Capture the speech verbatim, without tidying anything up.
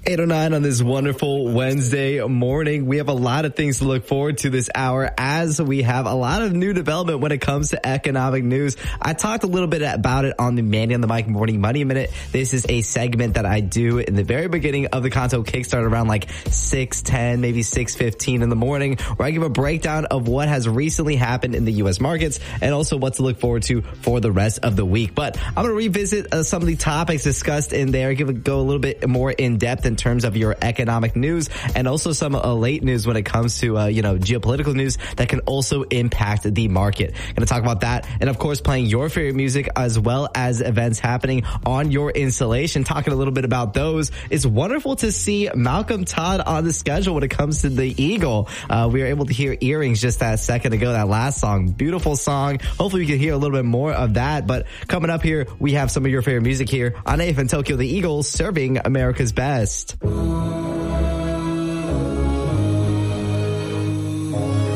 eight oh nine on this wonderful Wednesday morning. We have a lot of things to look forward to this hour as we have a lot of new development when it comes to economic news. I talked a little bit about it on the Manny on the Mic Morning Money Minute. This is a segment that I do in the very beginning of the Kanto Kickstart around like six ten, maybe six fifteen in the morning, where I give a breakdown of what has recently happened in the U S markets and also what to look forward to for the rest of the week. But I'm going to revisit uh, some of the topics discussed in there, give it, go a little bit more in depth in terms of your economic news and also some uh, late news when it comes to, uh, you know, geopolitical news that can also impact the market. Going to talk about that. And of course, playing your favorite music as well as events happening on your installation. Talking a little bit about those. It's wonderful to see Malcolm Todd on the schedule when it comes to the Eagle. Uh, we were able to hear Earrings just that second ago, that last song. Beautiful song. Hopefully we can hear a little bit more of that. But coming up here, we have some of your favorite music here on A F N Tokyo, the Eagles serving America's best.